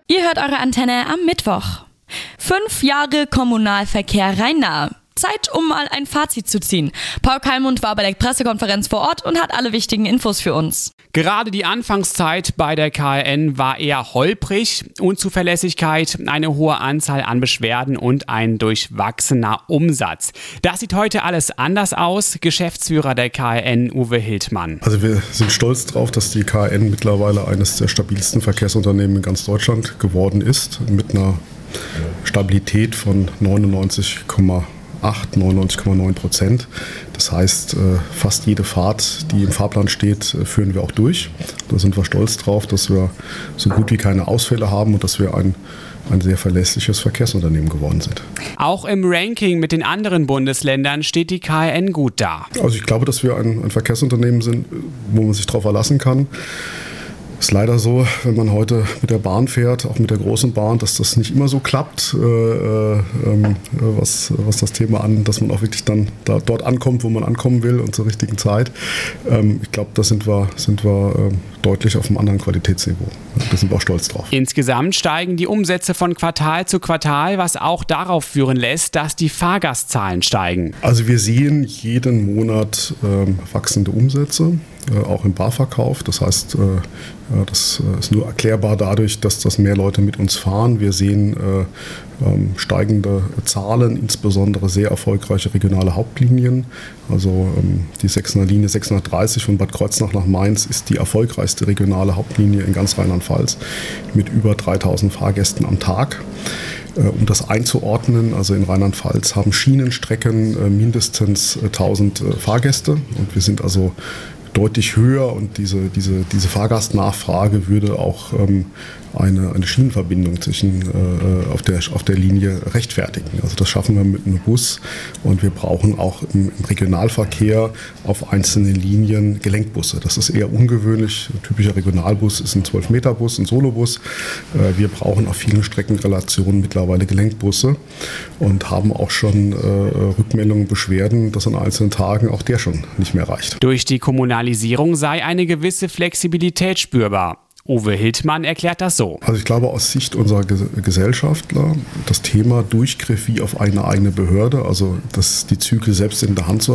Ihr hört eure Antenne am Mittwoch. 5 Jahre Kommunalverkehr Rhein-Nahe. Zeit, um mal ein Fazit zu ziehen. Paul Kallmund war bei der Pressekonferenz vor Ort und hat alle wichtigen Infos für uns. Gerade die Anfangszeit bei der KRN war eher holprig. Unzuverlässigkeit, eine hohe Anzahl an Beschwerden und ein durchwachsener Umsatz. Das sieht heute alles anders aus. Geschäftsführer der KRN, Uwe Hildmann. Also wir sind stolz darauf, dass die KRN mittlerweile eines der stabilsten Verkehrsunternehmen in ganz Deutschland geworden ist. Mit einer Stabilität von 99,9%. Das heißt, fast jede Fahrt, die im Fahrplan steht, führen wir auch durch. Da sind wir stolz drauf, dass wir so gut wie keine Ausfälle haben und dass wir ein sehr verlässliches Verkehrsunternehmen geworden sind. Auch im Ranking mit den anderen Bundesländern steht die KRN gut da. Also ich glaube, dass wir ein Verkehrsunternehmen sind, wo man sich darauf verlassen kann. Ist leider so, wenn man heute mit der Bahn fährt, auch mit der großen Bahn, dass das nicht immer so klappt, was das Thema dass man auch wirklich dann dort ankommt, wo man ankommen will und zur richtigen Zeit. Ich glaube, da sind wir deutlich auf einem anderen Qualitätsniveau. Da sind wir auch stolz drauf. Insgesamt steigen die Umsätze von Quartal zu Quartal, was auch darauf führen lässt, dass die Fahrgastzahlen steigen. Also wir sehen jeden Monat wachsende Umsätze, auch im Barverkauf. Das heißt, das ist nur erklärbar dadurch, dass mehr Leute mit uns fahren. Wir sehen steigende Zahlen, insbesondere sehr erfolgreiche regionale Hauptlinien. Also die 6er Linie 630 von Bad Kreuznach nach Mainz ist die erfolgreichste regionale Hauptlinie in ganz Rheinland-Pfalz mit über 3000 Fahrgästen am Tag. Um das einzuordnen, also in Rheinland-Pfalz haben Schienenstrecken mindestens 1000 Fahrgäste und wir sind also deutlich höher und diese Fahrgastnachfrage würde auch eine Schienenverbindung auf der Linie rechtfertigen. Also das schaffen wir mit einem Bus und wir brauchen auch im Regionalverkehr auf einzelnen Linien Gelenkbusse. Das ist eher ungewöhnlich. Ein typischer Regionalbus ist ein 12-Meter-Bus, ein Solobus. Wir brauchen auf vielen Streckenrelationen mittlerweile Gelenkbusse und haben auch schon Rückmeldungen, Beschwerden, dass an einzelnen Tagen auch der schon nicht mehr reicht. Durch die Kommunalisierung sei eine gewisse Flexibilität spürbar. Uwe Hildmann erklärt das so. Also ich glaube, aus Sicht unserer Gesellschaftler, das Thema Durchgriff wie auf eine eigene Behörde, also die Zügel selbst in der Hand zu